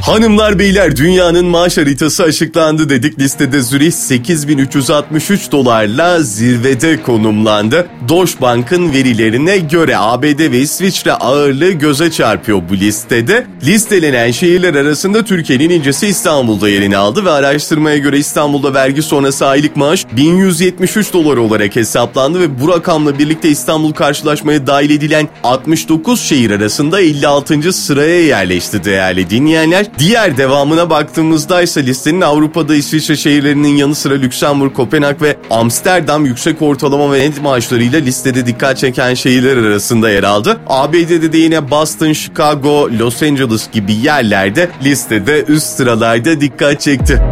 Hanımlar beyler, dünyanın maaş haritası açıklandı dedik. Listede Zürih 8.363 dolarla zirvede konumlandı. Deutsche Bank'ın verilerine göre ABD ve İsviçre ağırlığı göze çarpıyor bu listede. Listelenen şehirler arasında Türkiye'nin incisi İstanbul'da yerini aldı ve araştırmaya göre İstanbul'da vergi sonrası aylık maaş 1173 dolar olarak hesaplandı ve bu rakamla birlikte İstanbul karşılaşmaya dahil edilen 69 şehir arasında 56. sıraya yerleşti değerli dinleyenler. Diğer devamına baktığımızda ise listenin Avrupa'da İsviçre şehirlerinin yanı sıra Lüksemburg, Kopenhag ve Amsterdam yüksek ortalama ve net maaşlarıyla listede dikkat çeken şehirler arasında yer aldı. ABD'de de yine Boston, Chicago, Los Angeles gibi yerlerde listede üst sıralarda dikkat çekti.